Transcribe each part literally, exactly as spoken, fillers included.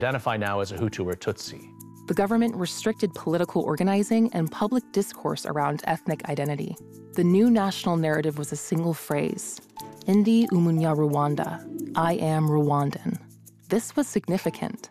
identify now as a Hutu or Tutsi. The government restricted political organizing and public discourse around ethnic identity. The new national narrative was a single phrase, Ndi Umunya Rwanda, I am Rwandan. This was significant.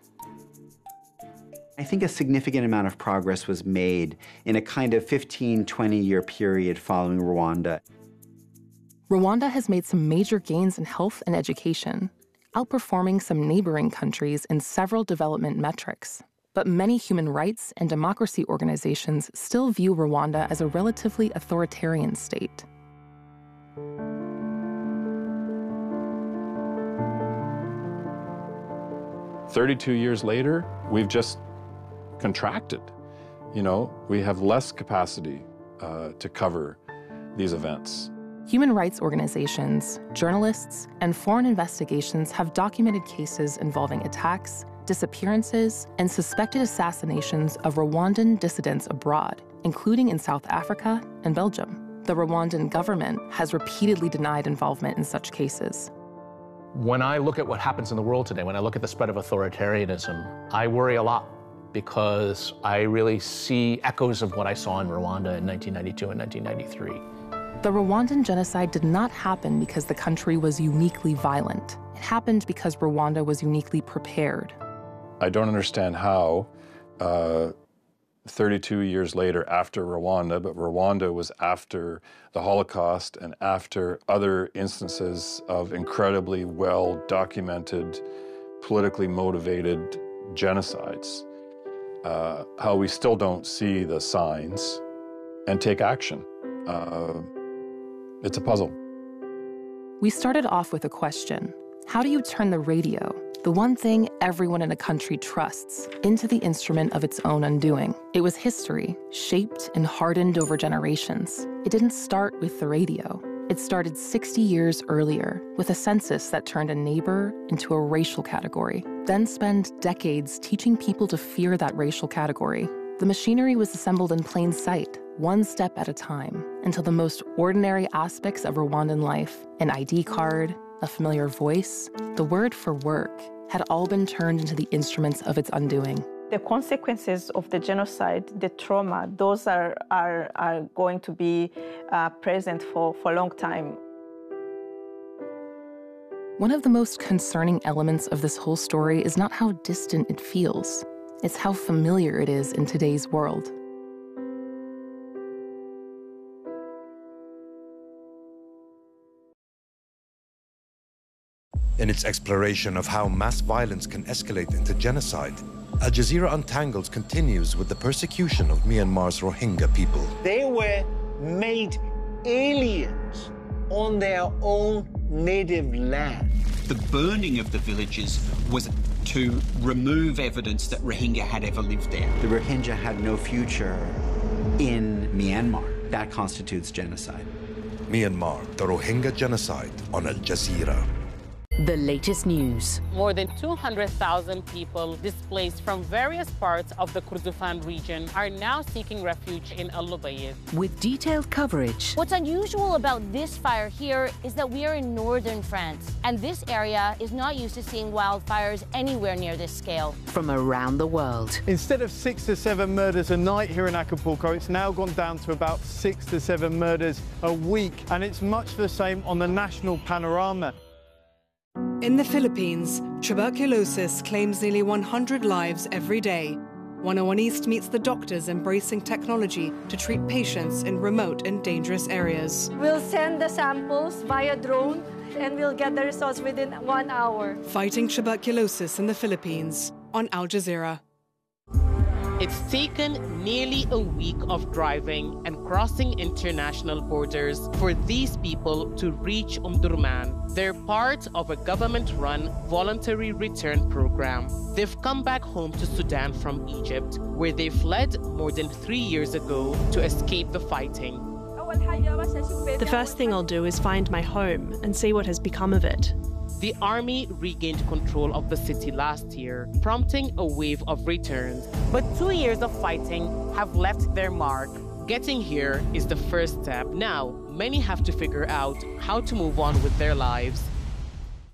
I think a significant amount of progress was made in a kind of fifteen, twenty year period following Rwanda. Rwanda has made some major gains in health and education, outperforming some neighboring countries in several development metrics. But many human rights and democracy organizations still view Rwanda as a relatively authoritarian state. thirty-two years later, we've just contracted. You know, we have less capacity uh, to cover these events. Human rights organizations, journalists, and foreign investigations have documented cases involving attacks, disappearances, and suspected assassinations of Rwandan dissidents abroad, including in South Africa and Belgium. The Rwandan government has repeatedly denied involvement in such cases. When I look at what happens in the world today, when I look at the spread of authoritarianism, I worry a lot because I really see echoes of what I saw in Rwanda in nineteen ninety-two and nineteen ninety-three. The Rwandan genocide did not happen because the country was uniquely violent. It happened because Rwanda was uniquely prepared. I don't understand how uh, thirty-two years later after Rwanda, but Rwanda was after the Holocaust and after other instances of incredibly well-documented, politically motivated genocides, uh, how we still don't see the signs and take action. Uh, it's a puzzle. We started off with a question. How do you turn the radio, the one thing everyone in a country trusts, into the instrument of its own undoing? It was history, shaped and hardened over generations. It didn't start with the radio. It started sixty years earlier with a census that turned a neighbor into a racial category, then spent decades teaching people to fear that racial category. The machinery was assembled in plain sight, one step at a time, until the most ordinary aspects of Rwandan life, an I D card, a familiar voice, the word for work, had all been turned into the instruments of its undoing. The consequences of the genocide, the trauma, those are, are, are going to be uh, present for, for a long time. One of the most concerning elements of this whole story is not how distant it feels. It's how familiar it is in today's world. In its exploration of how mass violence can escalate into genocide, Al Jazeera Untangles continues with the persecution of Myanmar's Rohingya people. They were made aliens on their own native land. The burning of the villages was to remove evidence that Rohingya had ever lived there. The Rohingya had no future in Myanmar. That constitutes genocide. Myanmar, the Rohingya genocide on Al Jazeera. The latest news. More than two hundred thousand people displaced from various parts of the Kordofan region are now seeking refuge in Al Lubayid. With detailed coverage. What's unusual about this fire here is that we are in northern France, and this area is not used to seeing wildfires anywhere near this scale. From around the world. Instead of six to seven murders a night here in Acapulco, it's now gone down to about six to seven murders a week, and it's much the same on the national panorama. In the Philippines, tuberculosis claims nearly one hundred lives every day. one oh one East meets the doctors embracing technology to treat patients in remote and dangerous areas. We'll send the samples via drone and we'll get the results within one hour. Fighting tuberculosis in the Philippines on Al Jazeera. It's taken nearly a week of driving and crossing international borders for these people to reach Omdurman. They're part of a government-run voluntary return program. They've come back home to Sudan from Egypt, where they fled more than three years ago to escape the fighting. The first thing I'll do is find my home and see what has become of it. The army regained control of the city last year, prompting a wave of returns. But two years of fighting have left their mark. Getting here is the first step. Now, many have to figure out how to move on with their lives.